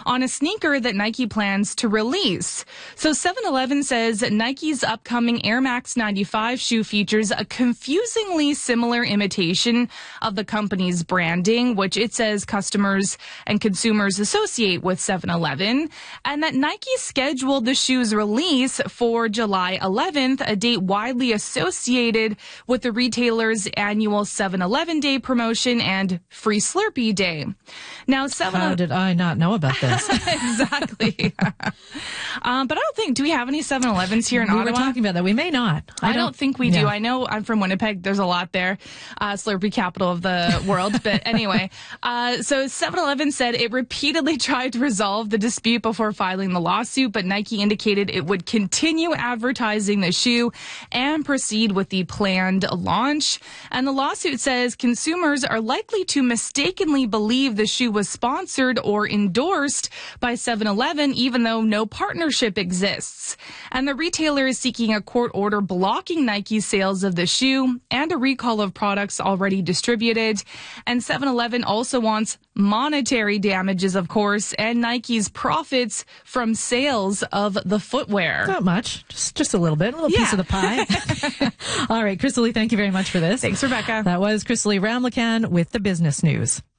on a sneaker that Nike plans to release. So 7-Eleven says Nike's upcoming Air Max 95 shoe features a confusingly similar imitation of the company's branding, which it says customers and consumers associate with 7-Eleven, and that Nike scheduled the shoe's release for July 11th, a date widely associated with the retailer's annual 7-Eleven Day promotion and Free Slurpee Day. Now, How did I not know about this? Exactly. But I don't think, do we have any 7-Elevens here in Ottawa? We were talking about that. We may not. I don't think we do. I know I'm from Winnipeg. There's a lot there. Slurpee capital of the world. But anyway, so 7-Eleven said it repeatedly tried to resolve the dispute before filing the lawsuit, but Nike indicated it would continue advertising the shoe and proceed with the planned launch. And the lawsuit says consumers are likely to mistakenly believe the shoe was sponsored or endorsed by 7-Eleven, even though no partnership exists. And the retailer is seeking a court order blocking Nike's sales of the shoe and a recall of products already distributed. And 7-Eleven also wants monetary damages, of course, and Nike's profits from sales of the footwear. Not much. Just a little bit. A little piece of the pie. All right, Crystal Lee, thank you very much for this. Thanks, Rebecca. That was Crystal Lee Ramlakan with the business news.